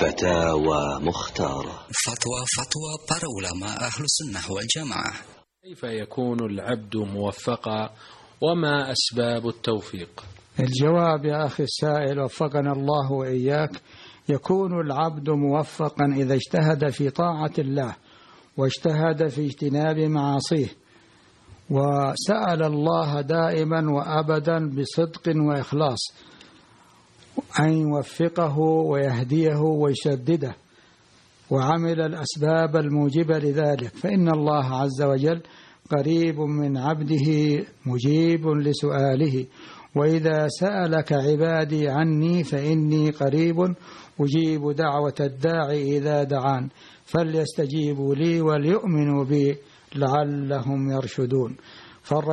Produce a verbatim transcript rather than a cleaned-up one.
فتاوى مختارة. فتوى فتوى para ulama أهل السنة والجماعة. كيف يكون العبد موفقا وما أسباب التوفيق؟ الجواب يا أخي السائل وفقنا الله وإياك، يكون العبد موفقا إذا اجتهد في طاعة الله واجتهد في اجتناب معاصيه، وسأل الله دائما وأبدا بصدق وإخلاص أن يوفقه ويهديه ويسدده، وعمل الأسباب الموجبة لذلك، فإن الله عز وجل قريب من عبده مجيب لسؤاله. وإذا سألك عبادي عني فإني قريب أجيب دعوة الداعي إذا دعان فليستجيبوا لي وليؤمنوا بي لعلهم يرشدون.